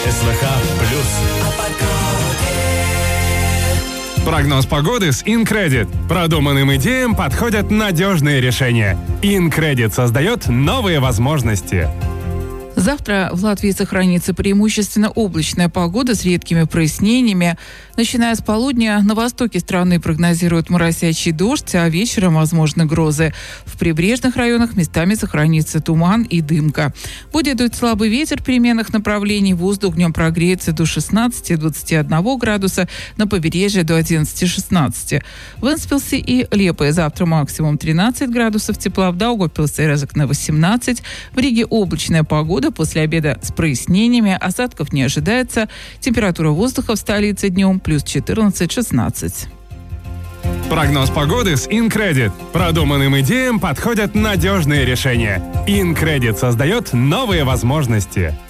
СВХ плюс. Прогноз погоды с InCredit. Продуманным идеям подходят надежные решения. InCredit создает новые возможности. Завтра в Латвии сохранится преимущественно облачная погода с редкими прояснениями. Начиная с полудня на востоке страны прогнозируют моросящий дождь, а вечером возможны грозы. В прибрежных районах местами сохранится туман и дымка. Будет дуть слабый ветер переменных направлений. Воздух днем прогреется до 16-21 градуса, на побережье до 11-16. В Энспилсе и Лепое завтра максимум 13 градусов тепла, в Даугавпилсе и Резекне 18. В Риге облачная погода, после обеда с прояснениями, осадков не ожидается. Температура воздуха в столице днем плюс 14-16. Прогноз погоды с InCredit. Продуманным идеям подходят надежные решения. InCredit создает новые возможности.